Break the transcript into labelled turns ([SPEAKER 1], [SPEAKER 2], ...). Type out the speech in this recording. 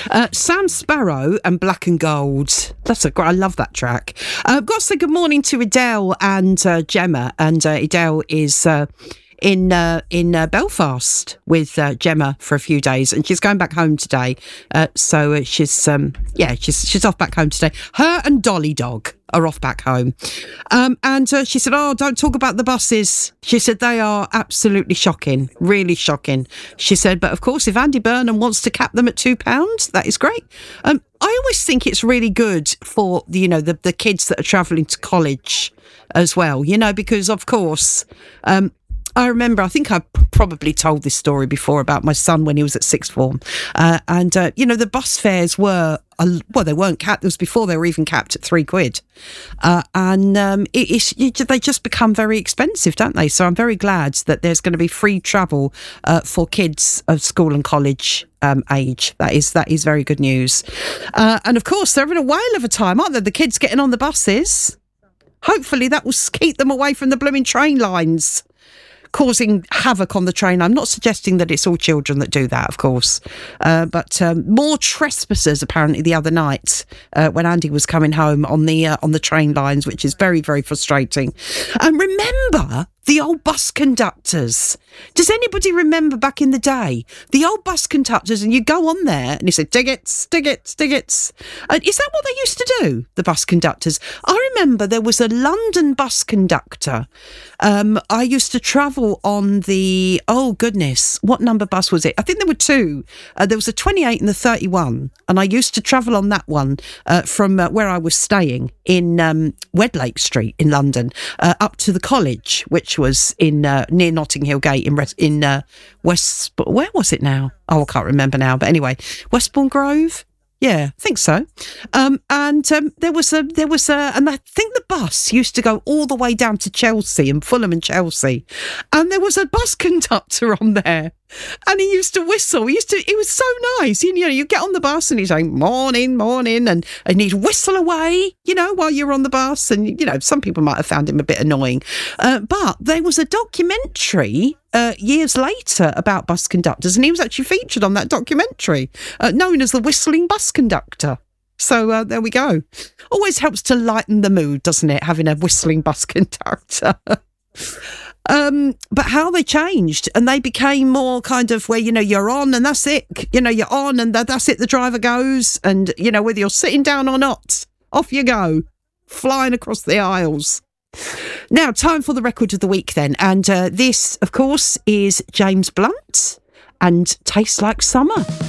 [SPEAKER 1] Sam Sparrow and Black and Gold. I love that track. I've got to say good morning to Adele and Gemma. And Adele is in Belfast with Gemma for a few days, and she's going back home today. So she's off back home today. Her and Dolly Dog are off back home. And she said, "Oh, don't talk about the buses." She said they are absolutely shocking, really shocking. She said, "But of course, if Andy Burnham wants to cap them at £2, that is great." I always think it's really good for the kids that are travelling to college as well, because of course. I remember, I think I probably told this story before about my son when he was at sixth form. The bus fares were, they weren't capped. It was before they were even capped at £3. They just become very expensive, don't they? So I'm very glad that there's going to be free travel for kids of school and college age. That is very good news. And of course, they're having a whale of a time, aren't they? The kids getting on the buses. Hopefully that will keep them away from the blooming train lines, causing havoc on the train. I'm not suggesting that it's all children that do that, of course, but more trespassers apparently the other night when Andy was coming home on the train lines, which is very, very frustrating. And remember the old bus conductors. Does anybody remember back in the day the old bus conductors? And you go on there and you say tickets. Is that what they used to do, the bus conductors? I remember there was a London bus conductor. I used to travel on the, what number bus was it? I think there were two. There was a 28 and the 31, and I used to travel on that one from where I was staying in Wedlake Street in London up to the college, which was in near Notting Hill Gate in West. Where was it now? I can't remember now. But anyway, Westbourne Grove. Yeah, I think so. And there was a, and I think the bus used to go all the way down to Chelsea and Fulham and Chelsea, and there was a bus conductor on there, and he used to whistle. It was so nice. You get on the bus and he's saying morning, and he'd whistle away, while you're on the bus, and some people might have found him a bit annoying, but there was a documentary years later about bus conductors, and he was actually featured on that documentary, known as the Whistling Bus Conductor. So there we go. Always helps to lighten the mood, doesn't it, having a whistling bus conductor? But how they changed, and they became more kind of where, you're on and that's it. You're on and that's it. The driver goes, and, whether you're sitting down or not, off you go, flying across the aisles. Now, time for the record of the week then. And this, of course, is James Blunt and Tastes Like Summer.